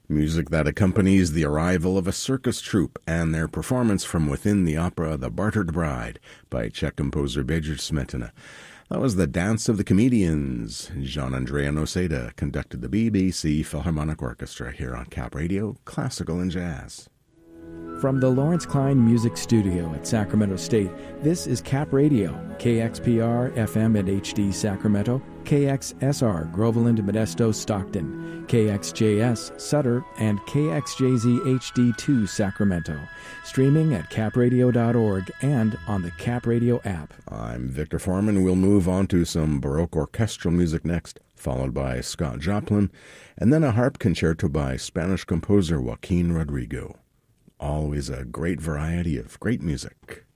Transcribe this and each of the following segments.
Music that accompanies the arrival of a circus troupe and their performance from within the opera The Bartered Bride by Czech composer Bedřich Smetana. That was The Dance of the Comedians. Jean-Andrea Noseda conducted the BBC Philharmonic Orchestra here on Cap Radio, Classical and Jazz. From the Lawrence Klein Music Studio at Sacramento State, this is Cap Radio, KXPR FM and HD Sacramento, KXSR Groveland, Modesto, Stockton, KXJS Sutter, and KXJZ HD2 Sacramento. Streaming at capradio.org and on the Cap Radio app. I'm Victor Foreman. We'll move on to some Baroque orchestral music next, followed by Scott Joplin, and then a harp concerto by Spanish composer Joaquin Rodrigo. Always a great variety of great music.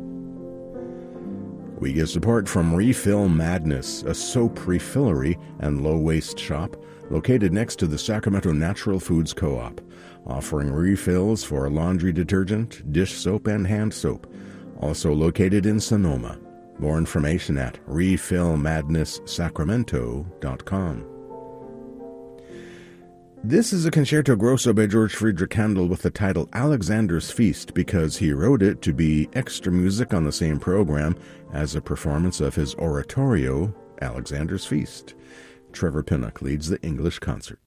We get support from Refill Madness, a soap refillery and low-waste shop located next to the Sacramento Natural Foods Co-op, offering refills for laundry detergent, dish soap, and hand soap. Also located in Sonoma. More information at refillmadnesssacramento.com. This is a concerto grosso by George Friedrich Handel with the title Alexander's Feast because he wrote it to be extra music on the same program as a performance of his oratorio, Alexander's Feast. Trevor Pinnock leads the English concert.